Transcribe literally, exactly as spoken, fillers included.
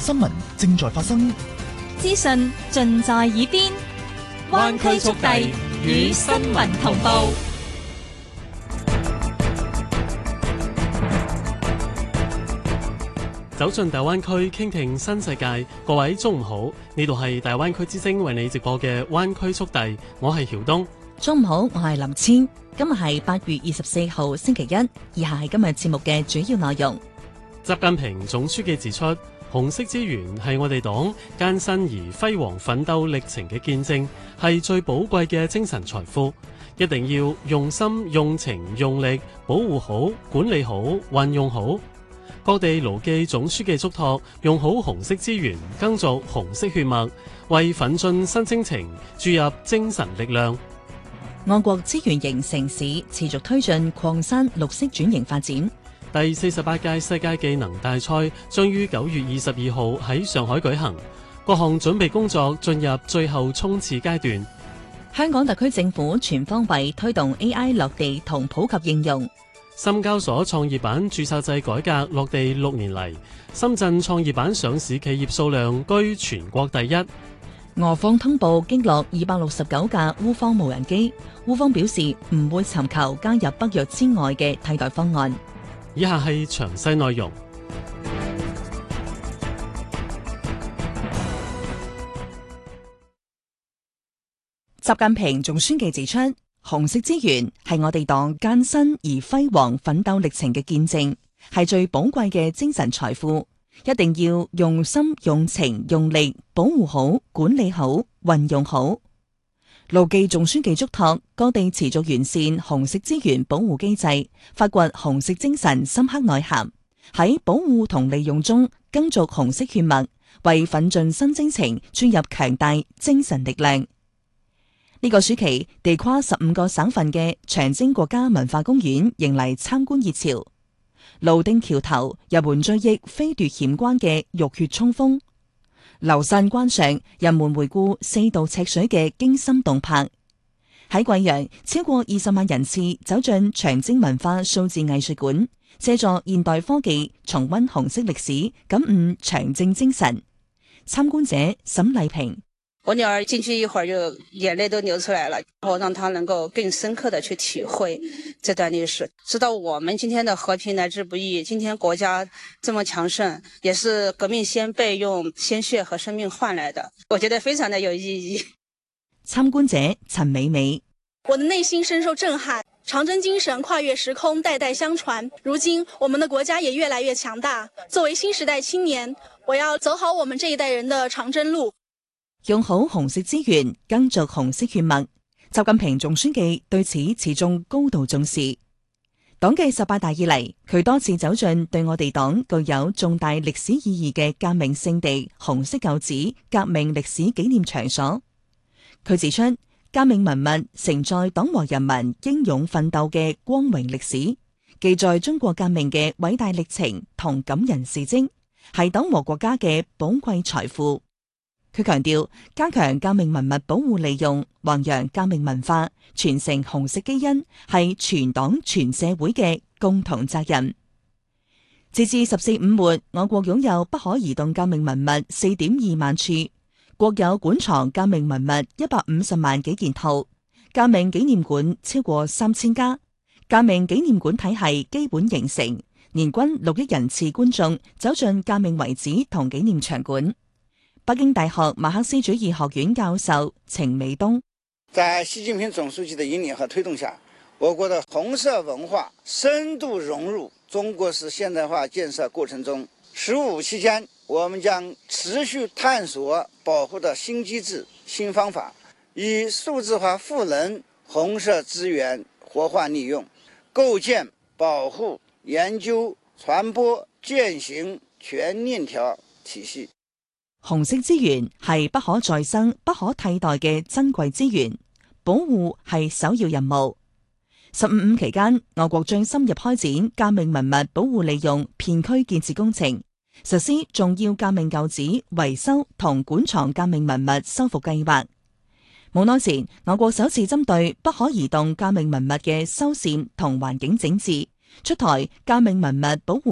新聞正在發生， 資訊盡在耳邊，灣區速遞與新聞同步。 走進大灣區，傾聽新世界。各位中午好，呢度係大灣區之聲為你直播嘅灣區速遞，我係曉東。 中午好，我係林千。今日係八月二十四號星期一，以下係今日節目嘅主要內容。 習近平總書記指出，紅色資源係我哋黨艱辛而輝煌奮鬥歷程嘅見證，係最寶貴嘅精神財富，一定要用心、用情、用力保護好、管理好、運用好。各地牢記總書記囑託，用好紅色資源，耕作紅色血脈，為奮進新征程注入精神力量。 我國資源型城市持續推進礦山綠色轉型發展。 第四十八屆世界技能大賽將於九月二十二號喺上海舉行，各項準備工作進入最後衝刺階段。 香港特區政府全方位推動 A I 落地同普及應用。 深交所創業板註冊制改革落地六年嚟，深圳創業板上市企業數量居全國第一。 俄方通報擊落二百六十九架烏方無人機，烏方表示唔會尋求加入北約之外嘅替代方案。 以下係詳細內容。 習近平總書記指出，紅色資源係我哋黨艱辛而輝煌奮鬥歷程嘅見證，係最寶貴嘅精神財富，一定要用心、用情、用力保護好、管理好、運用好。牢記總書記囑託，各地持續完善紅色資源保護機制，發掘紅色精神深刻內涵，喺保護同利用中耕耘紅色血脈，為奮進新征程注入強大精神力量。呢個暑期，地跨十五個省份嘅長征國家文化公園迎嚟參觀熱潮。瀘定橋頭人們追憶飛奪險關嘅浴血衝鋒，流散關上人們回顧四渡赤水嘅驚心動魄。喺貴陽，超過二十萬人次走進長征文化數字藝術館，借助現代科技重溫紅色歷史，感悟長征精神。參觀者沈麗萍。 我女兒進去一會兒就眼淚都流出來了，然後讓她能夠更深刻的去體會這段歷史，知道我們今天的和平來之不易，今天國家這麼強盛，也是革命先輩用鮮血和生命換來的，我覺得非常的有意義。 參觀者陳美美。 我的內心深受震撼，長征精神跨越時空，代代相傳，如今我們的國家也越來越強大，作為新時代青年，我要走好我們這一代人的長征路。 用好紅色資源，耕耘紅色血脈。習近平總書記對此始終高度重視。黨嘅十八大以嚟，佢多次走進對我哋黨具有重大歷史意義嘅革命聖地紅色舊址革命歷史紀念場所。佢指出，革命文物承載黨和人民英勇奮鬥嘅光榮歷史，記載中國革命嘅偉大歷程同感人事蹟，係黨和國家嘅寶貴財富。佢強調，加強革命文物保護利用，弘揚革命文化，傳承紅色基因，係全黨全社會嘅共同責任。截至十四五末，我國擁有不可移動革命文物四點二萬處，國有館藏革命文物一百五十萬幾件套，革命紀念館超過三千家，革命紀念館體系基本形成，年均六億人次觀眾走進革命遺址同紀念場館。北京大學馬克思主義學院教授程美東。 在習近平總書記的引領和推動下，我國的紅色文化深度融入中國式現代化建設過程中。十五期間，我們將持續探索保護的新機制、新方法，以數字化賦能紅色資源活化利用，構建保護、研究、傳播、踐行全鏈條體系。 紅色資源係不可再生、不可替代嘅珍貴資源，保護係首要任務。十五五期間，我國將深入開展革命文物保護利用片區建設工程，實施重要革命舊址維修同館藏革命文物修復計劃。冇耐前，我國首次針對不可移動革命文物嘅修繕同環境整治，出台革命文物保護